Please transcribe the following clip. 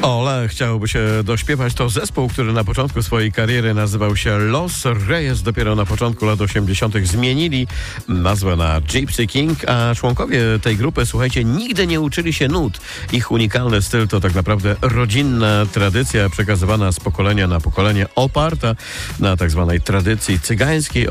Ole chciałoby się dośpiewać. To zespół, który na początku swojej kariery nazywał się Los Reyes. Dopiero na początku lat 80. zmienili nazwę na Gypsy King, a członkowie tej grupy, słuchajcie, nigdy nie uczyli się nut. Ich unikalny styl to tak naprawdę rodzinna tradycja przekazywana z pokolenia na pokolenie, oparta na tak zwanej tradycji cygańskiej